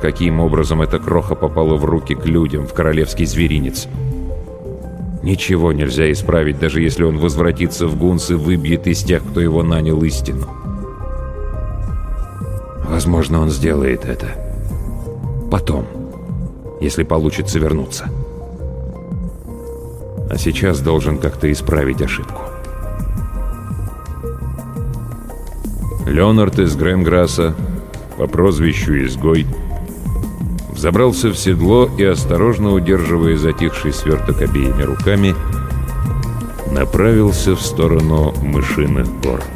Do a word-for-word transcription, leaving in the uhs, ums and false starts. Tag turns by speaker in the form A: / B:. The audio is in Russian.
A: каким образом эта кроха попала в руки к людям, в королевский зверинец. Ничего нельзя исправить, даже если он возвратится в Гунс и выбьет из тех, кто его нанял, истину. Возможно, он сделает это. Потом, если получится вернуться. А сейчас должен как-то исправить ошибку. Леонард из Гренграсса, по прозвищу Изгой, взобрался в седло и, осторожно удерживая затихший сверток обеими руками, направился в сторону Мышиных гор.